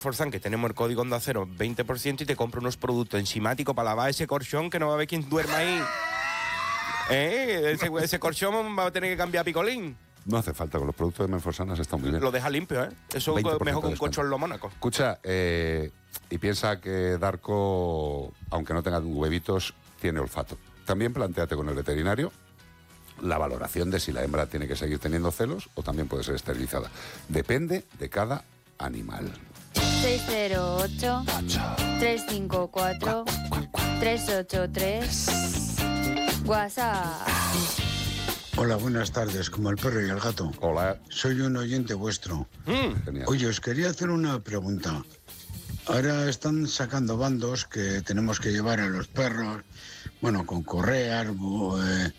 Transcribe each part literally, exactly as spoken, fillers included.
Forzan, que tenemos el código Onda Cero veinte por ciento y te compra unos productos enzimáticos para lavar ese colchón que no va a haber quien duerma ahí. ¿Eh? Ese, ese colchón va a tener que cambiar a picolín. No hace falta, con los productos de Menforsan está muy bien. Lo deja limpio, ¿eh? Eso es mejor que un colchón lo Mónaco. Escucha, eh, y piensa que Darko, aunque no tenga huevitos, tiene olfato. También plantéate con el veterinario la valoración de si la hembra tiene que seguir teniendo celos o también puede ser esterilizada. Depende de cada animal. seis cero ocho, tres cinco cuatro, tres ocho tres. WhatsApp. Hola, buenas tardes, como el perro y el gato. Hola. Soy un oyente vuestro. Mm. Genial. Oye, os quería hacer una pregunta. Ahora están sacando bandos que tenemos que llevar a los perros, bueno, con correas, eh,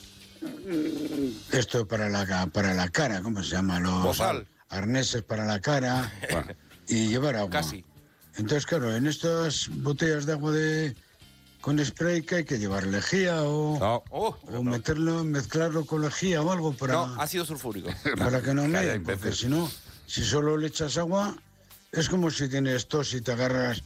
esto para la, para la cara, ¿cómo se llama? Los Bozal. Arneses para la cara y llevar agua. Casi. Entonces, claro, en estas botellas de agua de con spray, que hay que llevar lejía o, No. Oh, o meterlo, mezclarlo con lejía o algo para, no, ácido sulfúrico. para que no Calla, me, porque imbécil. si no, si solo le echas agua, es como si tienes tos y te agarras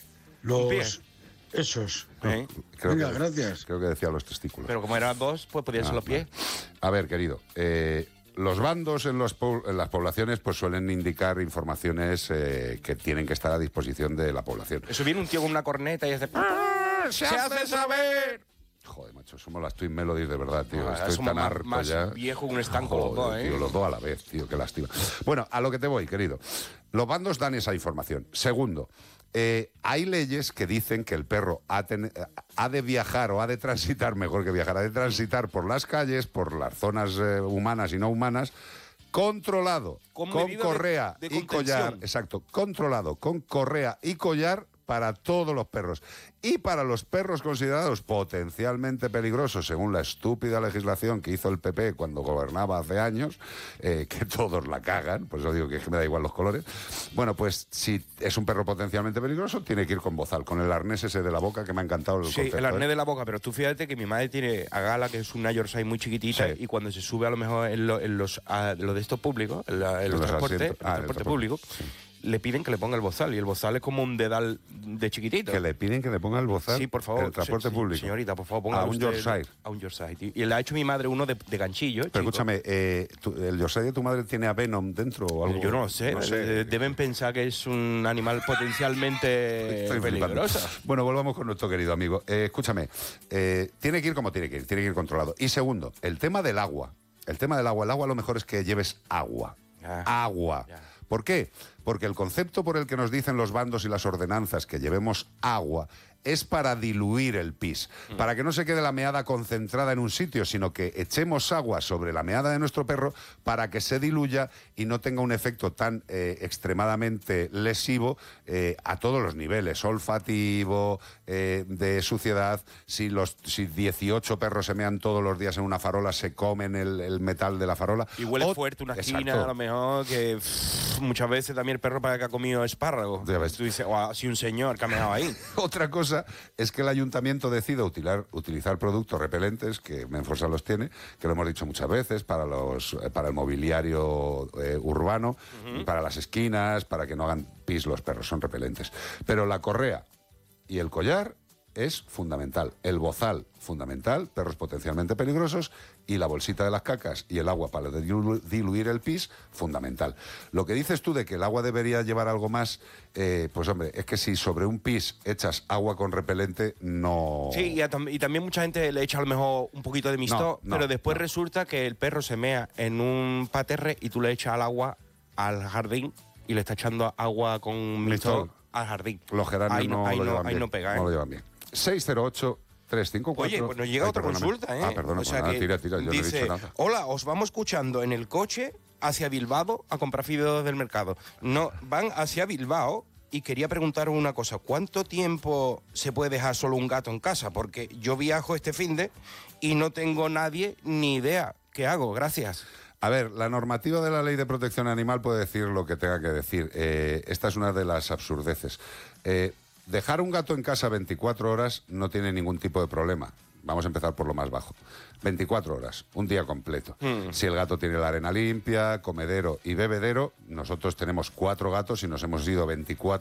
Un pie. los esos. ¿Eh? Creo Venga, que- gracias. Creo que decía los testículos. Pero como eran dos, pues podían ser Ah, los pies. A ver, querido, eh, los bandos en, los po- en las poblaciones pues suelen indicar informaciones eh, que tienen que estar a disposición de la población. Eso viene un tío con una corneta y hace... ¡Se hace saber! Joder, macho, somos las Twin Melodies de verdad, tío. Ah, Estoy somos tan más- harto más ya. viejo que un estanco los dos, ¿eh? Tío, los dos a la vez, tío, qué lástima. Bueno, a lo que te voy, querido. Los bandos dan esa información. Segundo, eh, hay leyes que dicen que el perro ha, ten- ha de viajar o ha de transitar, mejor que viajar, ha de transitar por las calles, por las zonas eh, humanas y no humanas, controlado, Con con, medida de- correa de y contención. collar, exacto, controlado, con correa y collar para todos los perros. Y para los perros considerados potencialmente peligrosos, según la estúpida legislación que hizo el P P cuando gobernaba hace años, eh, que todos la cagan, por eso digo que me da igual los colores, bueno, pues si es un perro potencialmente peligroso, tiene que ir con bozal, con el arnés ese de la boca, que me ha encantado el Sí, concepto, el arnés ¿eh? de la boca, pero tú fíjate que mi madre tiene a Gala, que es una Yorkshire muy chiquitita, Sí. y cuando se sube a lo mejor en, lo- en los a, lo de estos públicos, en, la- en los, Los transportes, asientos. en Ah, el el transporte transporte. público, le piden que le ponga el bozal, y el bozal es como un dedal de chiquitito. Que le piden que le ponga el bozal Sí, por favor. en el transporte Sí, público. Señorita, por favor, ponga A un usted- Yorkshire. A un Yorkshire, tío. Y le ha hecho mi madre uno de, de ganchillo. Pero chico. escúchame, eh, tú- ¿el Yorkshire de tu madre tiene a Venom dentro o algo? Yo no lo sé, No eh, deben pensar que es un animal potencialmente Estoy flipando. peligroso. Bueno, volvamos con nuestro querido amigo. Eh, escúchame, eh, tiene que ir como tiene que ir, tiene que ir controlado. Y segundo, el tema del agua. El tema del agua. El agua lo mejor es que lleves agua. Ya. Agua. Ya. ¿Por qué? Porque el concepto por el que nos dicen los bandos y las ordenanzas que llevemos agua es para diluir el pis, Mm. para que no se quede la meada concentrada en un sitio, sino que echemos agua sobre la meada de nuestro perro para que se diluya y no tenga un efecto tan eh, extremadamente lesivo eh, a todos los niveles, olfativo, eh, de suciedad. Si los si dieciocho perros se mean todos los días en una farola, se comen el, el metal de la farola. Y huele O- fuerte una esquina, Exacto. a lo mejor, que pff, muchas veces también el perro para que ha comido espárrago. Ya ves. Tú dices, o así un señor que ha meado ahí. Otra cosa es que el ayuntamiento decida utilar- utilizar productos repelentes, que Menforsan los tiene, que lo hemos dicho muchas veces, para, los, eh, para el mobiliario eh, urbano, y para las esquinas, para que no hagan pis los perros, son repelentes. Pero la correa y el collar es fundamental. El bozal, fundamental, perros potencialmente peligrosos, y la bolsita de las cacas y el agua para dilu- diluir el pis, fundamental. Lo que dices tú de que el agua debería llevar algo más, eh, pues hombre, es que si sobre un pis echas agua con repelente, no... Sí, y, a tam- y también mucha gente le echa a lo mejor un poquito de mistó, No, no, pero después no. resulta que el perro se mea en un paterre y tú le echas al agua al jardín y le está echando agua con mistol Mistol. al jardín. Los geranios ahí no, ahí lo no, llevan ahí bien. no pega, ¿eh? No lo llevan bien. seis cero ocho, tres cinco cuatro... Oye, pues nos llega Ay, otra perdóname. consulta, ¿eh? Ah, perdona, O sea pues nada, que tira, tira, yo no he dice, dicho nada. hola, os vamos escuchando en el coche hacia Bilbao a comprar fideos del mercado. No, van hacia Bilbao y quería preguntaros una cosa. ¿Cuánto tiempo se puede dejar solo un gato en casa? Porque yo viajo este finde y no tengo nadie ni idea. ¿Qué hago? Gracias. A ver, la normativa de la Ley de Protección Animal puede decir lo que tenga que decir. Eh, esta es una de las absurdeces. Eh, dejar un gato en casa veinticuatro horas no tiene ningún tipo de problema. Vamos a empezar por lo más bajo. veinticuatro horas, un día completo. Mm. Si el gato tiene la arena limpia, comedero y bebedero, nosotros tenemos cuatro gatos y nos hemos ido veinticuatro